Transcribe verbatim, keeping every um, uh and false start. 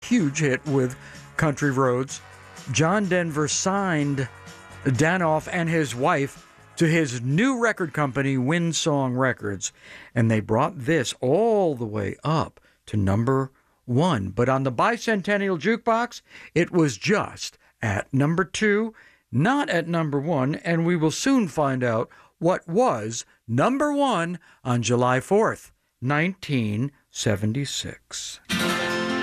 huge hit with Country Roads. John Denver signed Danoff and his wife to his new record company, Windsong Records, and they brought this all the way up to number one. But on the Bicentennial Jukebox, it was just at number two, not at number one, and we will soon find out what was number one on July fourth, nineteen seventy-six.